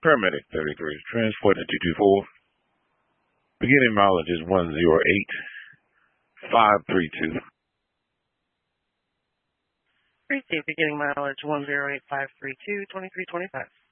Paramedic 33, transport to 224. Beginning mileage is 108,532. Receive beginning mileage 108,532, 2325.